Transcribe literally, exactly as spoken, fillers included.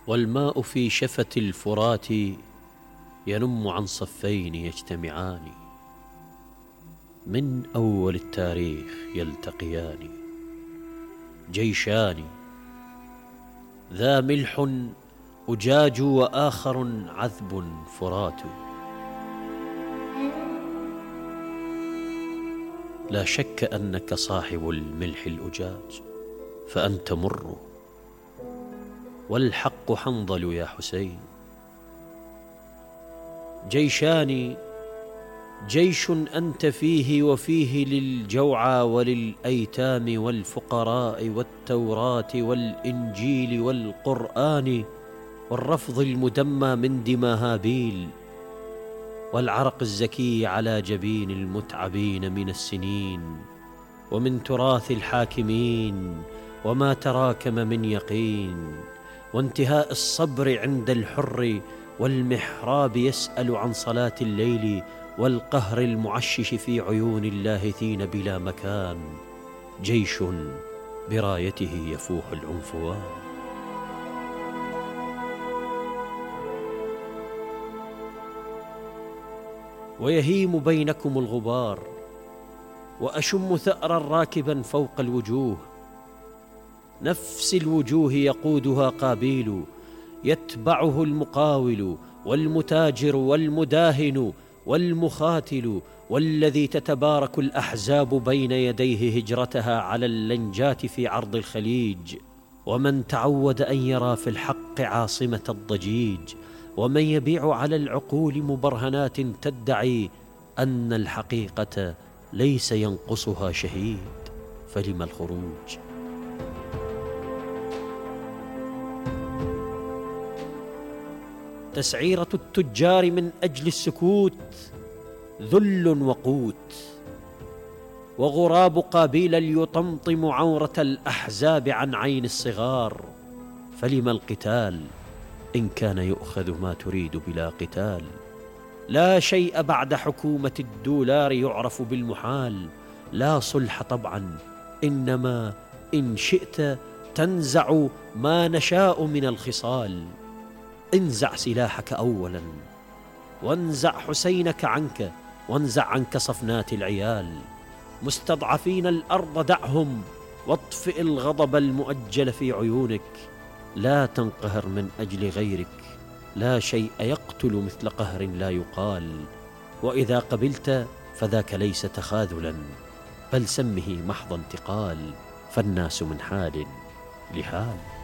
والماء في شفة الفرات ينم عن صفين يجتمعان، من أول التاريخ يلتقيان. جيشان، ذا ملح أجاج وآخر عذب فرات. لا شك أنك صاحب الملح الأجاج، فأنت مر والحق حنظل يا حسين. جيشان، جيش أنت فيه وفيه للجوعى وللأيتام والفقراء والتوراة والإنجيل والقرآن والرفض المدمى من دمى هابيل والعرق الزكي على جبين المتعبين من السنين ومن تراث الحاكمين وما تراكم من يقين، وانتهاء الصبر عند الحر والمحراب يسأل عن صلاة الليل والقهر المعشش في عيون اللاهثين بلا مكان. جيش برايته يفوح العنفوان. ويهيم بينكم الغبار وأشم ثأرا راكبا فوق الوجوه، نفس الوجوه يقودها قابيل، يتبعه المقاول والمتاجر والمداهن والمخاتل، والذي تتبارك الأحزاب بين يديه هجرتها على اللنجات في عرض الخليج، ومن تعود أن يرى في الحق عاصمة الضجيج، ومن يبيع على العقول مبرهنات تدعي أن الحقيقة ليس ينقصها شهيد، فلم الخروج؟ تسعيرة التجار من أجل السكوت ذل وقوت، وغراب قابيل ليطمطم عورة الأحزاب عن عين الصغار، فلم القتال إن كان يؤخذ ما تريد بلا قتال؟ لا شيء بعد حكومة الدولار يعرف بالمحال، لا صلح طبعا، إنما إن شئت تنزع ما نشاء من الخصال. انزع سلاحك أولا، وانزع حسينك عنك، وانزع عنك صفنات العيال. مستضعفين الأرض دعهم، واطفئ الغضب المؤجل في عيونك. لا تنقهر من أجل غيرك، لا شيء يقتل مثل قهر لا يقال. وإذا قبلت فذاك ليس تخاذلا، بل سمه محض انتقال، فالناس من حال لحال.